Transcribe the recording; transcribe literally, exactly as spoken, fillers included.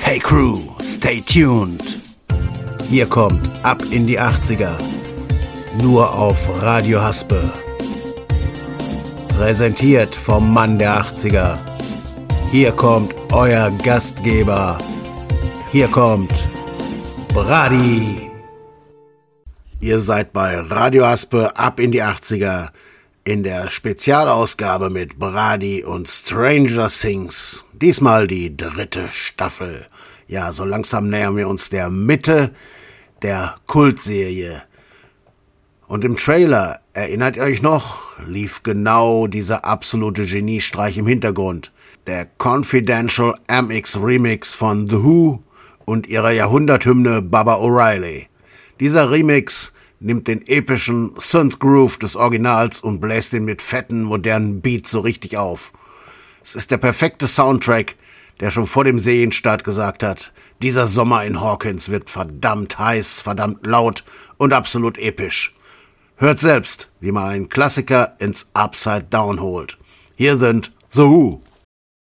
Hey Crew, stay tuned. Hier kommt Ab in die achtziger. Nur auf Radio Haspe. Präsentiert vom Mann der achtziger. Hier kommt euer Gastgeber. Hier kommt Brady. Ihr seid bei Radio Haspe Ab in die achtziger in der Spezialausgabe mit Brady und Stranger Things. Diesmal die dritte Staffel. Ja, so langsam nähern wir uns der Mitte der Kultserie. Und im Trailer, erinnert ihr euch noch, lief genau dieser absolute Geniestreich im Hintergrund. Der Confidential M X Remix von The Who und ihrer Jahrhunderthymne Baba O'Reilly. Dieser Remix nimmt den epischen Synth-Groove des Originals und bläst ihn mit fetten, modernen Beats so richtig auf. Es ist der perfekte Soundtrack, der schon vor dem Serienstart gesagt hat, dieser Sommer in Hawkins wird verdammt heiß, verdammt laut und absolut episch. Hört selbst, wie man einen Klassiker ins Upside Down holt. Hier sind The Who.